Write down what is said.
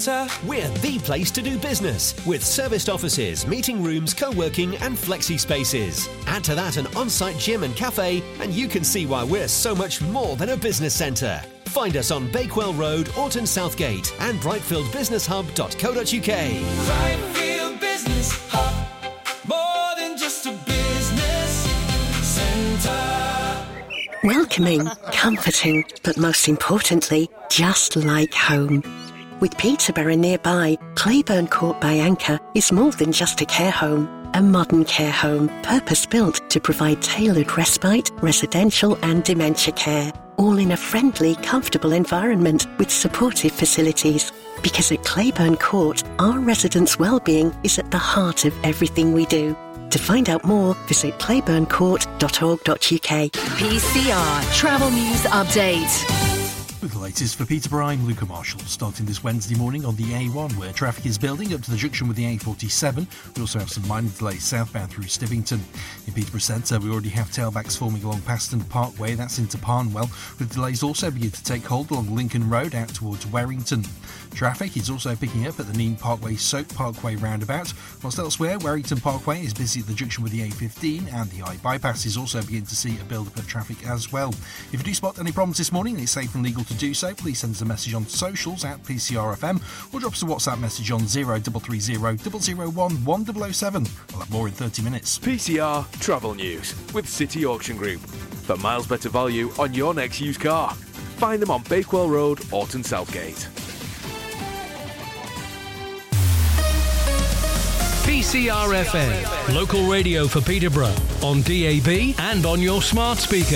Centre. We're the place to do business, with serviced offices, meeting rooms, co-working and flexi spaces. Add to that an on-site gym and cafe, and you can see why we're so much more than a business centre. Find us on Bakewell Road, Orton Southgate and brightfieldbusinesshub.co.uk. Brightfield Business Hub, more than just a business centre. Welcoming, comforting, but most importantly, just like home. With Peterborough nearby, Claiborne Court by Anchor is more than just a care home. A modern care home, purpose-built to provide tailored respite, residential and dementia care. All in a friendly, comfortable environment with supportive facilities. Because at Claiborne Court, our residents' well-being is at the heart of everything we do. To find out more, visit claibornecourt.org.uk. PCR Travel News Update. With the latest for Peterborough, I'm Luca Marshall. Starting this Wednesday morning on the A1, where traffic is building up to the junction with the A47. We also have some minor delays southbound through Stivington. In Peterborough Centre, we already have tailbacks forming along Paston Parkway, that's into Parnwell, with delays also beginning to take hold along Lincoln Road out towards Warrington. Traffic is also picking up at the Neen Parkway Soak Parkway roundabout, whilst elsewhere, Warrington Parkway is busy at the junction with the A15, and the I-bypass is also beginning to see a build-up of traffic as well. If you do spot any problems this morning, it's safe and legal to do so. Please send us a message on socials at PCRFM or drop us a WhatsApp message on 0330 001 1007. I'll have more in 30 minutes. PCR Travel News with City Auction Group. For miles better value on your next used car. Find them on Bakewell Road, Orton Southgate. PCR FM, local radio for Peterborough, on DAB and on your smart speaker.